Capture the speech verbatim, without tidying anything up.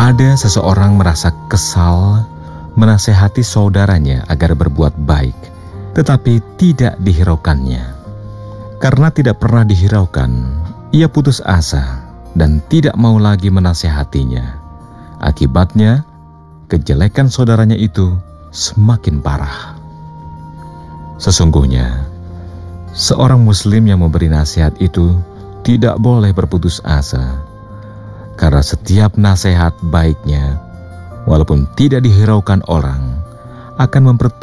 Ada seseorang merasa kesal menasehati saudaranya agar berbuat baik, tetapi tidak dihiraukannya. Karena tidak pernah dihiraukan, ia putus asa dan tidak mau lagi menasehatinya. Akibatnya, kejelekan saudaranya itu semakin parah. Sesungguhnya, seorang muslim yang memberi nasihat itu tidak boleh berputus asa, karena setiap nasihat baiknya, walaupun tidak dihiraukan orang, akan mempertimbangkan